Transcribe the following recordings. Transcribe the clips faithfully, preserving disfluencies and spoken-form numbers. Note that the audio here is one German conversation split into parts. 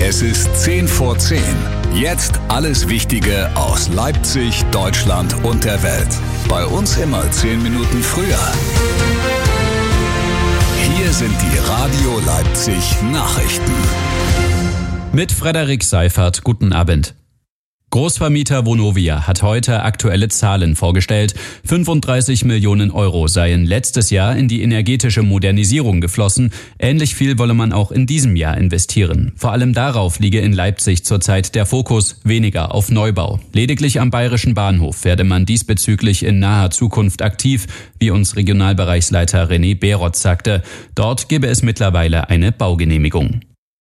Es ist zehn vor zehn. Jetzt alles Wichtige aus Leipzig, Deutschland und der Welt. Bei uns immer zehn Minuten früher. Hier sind die Radio Leipzig Nachrichten. Mit Frederik Seifert, guten Abend. Großvermieter Vonovia hat heute aktuelle Zahlen vorgestellt. fünfunddreißig Millionen Euro seien letztes Jahr in die energetische Modernisierung geflossen. Ähnlich viel wolle man auch in diesem Jahr investieren. Vor allem darauf liege in Leipzig zurzeit der Fokus, weniger auf Neubau. Lediglich am Bayerischen Bahnhof werde man diesbezüglich in naher Zukunft aktiv, wie uns Regionalbereichsleiter René Berotz sagte. Dort gebe es mittlerweile eine Baugenehmigung.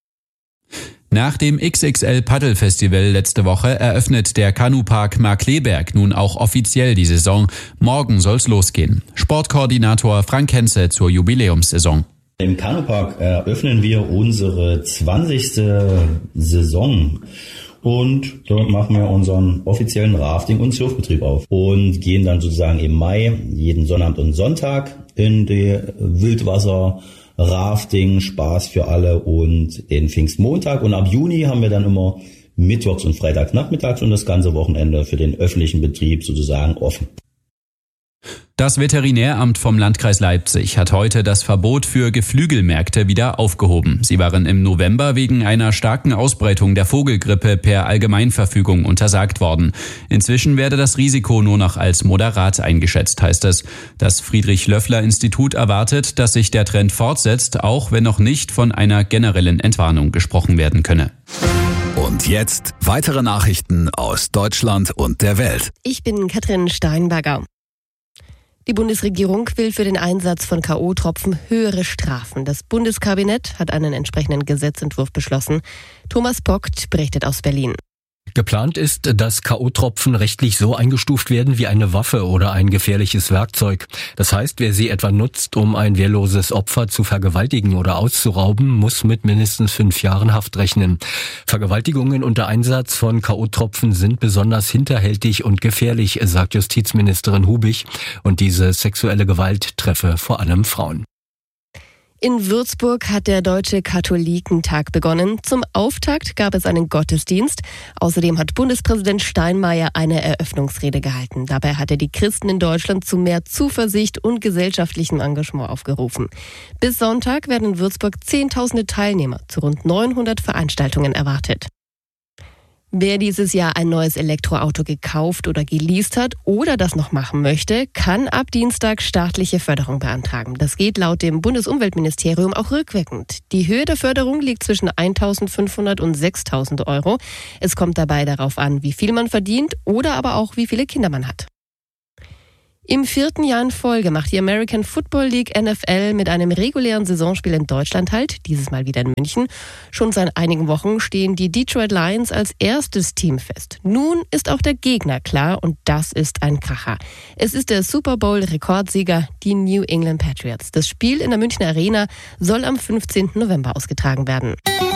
Nach dem X X L-Paddel-Festival letzte Woche eröffnet der Kanupark Markkleeberg nun auch offiziell die Saison. Morgen soll's losgehen. Sportkoordinator Frank Henze zur Jubiläumssaison. Im Kanupark eröffnen wir unsere zwanzigste Saison. Und dort machen wir unseren offiziellen Rafting- und Surfbetrieb auf und gehen dann sozusagen im Mai jeden Sonnabend und Sonntag in die Wildwasser Rafting, Spaß für alle und den Pfingstmontag. Und ab Juni haben wir dann immer mittwochs und freitags nachmittags und das ganze Wochenende für den öffentlichen Betrieb sozusagen offen. Das Veterinäramt vom Landkreis Leipzig hat heute das Verbot für Geflügelmärkte wieder aufgehoben. Sie waren im November wegen einer starken Ausbreitung der Vogelgrippe per Allgemeinverfügung untersagt worden. Inzwischen werde das Risiko nur noch als moderat eingeschätzt, heißt es. Das Friedrich-Löffler-Institut erwartet, dass sich der Trend fortsetzt, auch wenn noch nicht von einer generellen Entwarnung gesprochen werden könne. Und jetzt weitere Nachrichten aus Deutschland und der Welt. Ich bin Katrin Steinberger. Die Bundesregierung will für den Einsatz von K O-Tropfen höhere Strafen. Das Bundeskabinett hat einen entsprechenden Gesetzentwurf beschlossen. Thomas Pockt berichtet aus Berlin. Geplant ist, dass K O-Tropfen rechtlich so eingestuft werden wie eine Waffe oder ein gefährliches Werkzeug. Das heißt, wer sie etwa nutzt, um ein wehrloses Opfer zu vergewaltigen oder auszurauben, muss mit mindestens fünf Jahren Haft rechnen. Vergewaltigungen unter Einsatz von K O-Tropfen sind besonders hinterhältig und gefährlich, sagt Justizministerin Hubich. Und diese sexuelle Gewalt treffe vor allem Frauen. In Würzburg hat der Deutsche Katholikentag begonnen. Zum Auftakt gab es einen Gottesdienst. Außerdem hat Bundespräsident Steinmeier eine Eröffnungsrede gehalten. Dabei hat er die Christen in Deutschland zu mehr Zuversicht und gesellschaftlichem Engagement aufgerufen. Bis Sonntag werden in Würzburg Zehntausende Teilnehmer zu rund neunhundert Veranstaltungen erwartet. Wer dieses Jahr ein neues Elektroauto gekauft oder geleast hat oder das noch machen möchte, kann ab Dienstag staatliche Förderung beantragen. Das geht laut dem Bundesumweltministerium auch rückwirkend. Die Höhe der Förderung liegt zwischen eintausendfünfhundert und sechstausend Euro. Es kommt dabei darauf an, wie viel man verdient oder aber auch, wie viele Kinder man hat. Im vierten Jahr in Folge macht die American Football League N F L mit einem regulären Saisonspiel in Deutschland halt, dieses Mal wieder in München. Schon seit einigen Wochen stehen die Detroit Lions als erstes Team fest. Nun ist auch der Gegner klar und das ist ein Kracher. Es ist der Super Bowl-Rekordsieger, die New England Patriots. Das Spiel in der Münchner Arena soll am fünfzehnten November ausgetragen werden.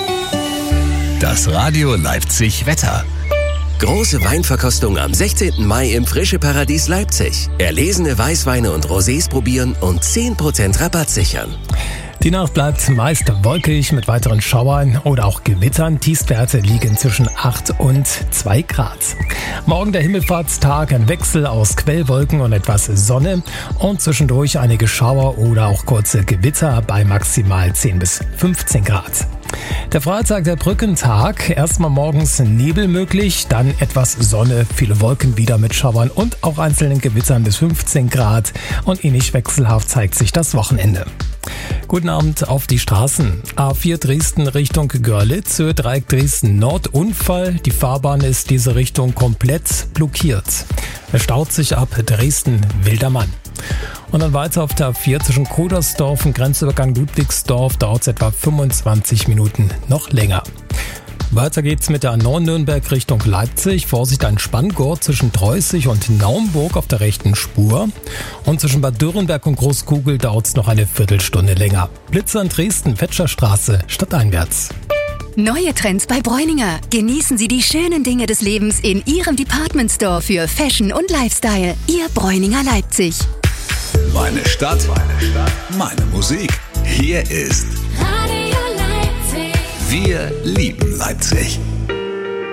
Das Radio Leipzig Wetter. Große Weinverkostung am sechzehnten Mai im Frische Paradies Leipzig. Erlesene Weißweine und Rosés probieren und zehn Prozent Rabatt sichern. Die Nacht bleibt meist wolkig mit weiteren Schauern oder auch Gewittern. Tiefstwerte liegen zwischen acht und zwei Grad. Morgen der Himmelfahrtstag, ein Wechsel aus Quellwolken und etwas Sonne und zwischendurch einige Schauer oder auch kurze Gewitter bei maximal zehn bis fünfzehn Grad. Der Freitag, der Brückentag, erstmal morgens Nebel möglich, dann etwas Sonne, viele Wolken wieder mit Schauern und auch einzelnen Gewittern bis fünfzehn Grad und ähnlich wechselhaft zeigt sich das Wochenende. Guten Abend auf die Straßen. A vier Dresden Richtung Görlitz, Höhe Dreieck Dresden Nord, Unfall. Die Fahrbahn ist diese Richtung komplett blockiert. Es staut sich ab Dresden-Wildermann. Und dann weiter auf der A vier zwischen Kodersdorf und Grenzübergang Ludwigsdorf, dauert es etwa fünfundzwanzig Minuten noch länger. Weiter geht's mit der A neun Nürnberg Richtung Leipzig. Vorsicht, ein Spanngurt zwischen Treußig und Naumburg auf der rechten Spur. Und zwischen Bad Dürrenberg und Großkugel dauert es noch eine Viertelstunde länger. Blitzer in Dresden, Fetscherstraße, stadteinwärts. Neue Trends bei Bräuninger. Genießen Sie die schönen Dinge des Lebens in Ihrem Department Store für Fashion und Lifestyle. Ihr Bräuninger Leipzig. Meine Stadt, meine Stadt, meine Musik. Hier ist Radio Leipzig. Wir lieben Leipzig.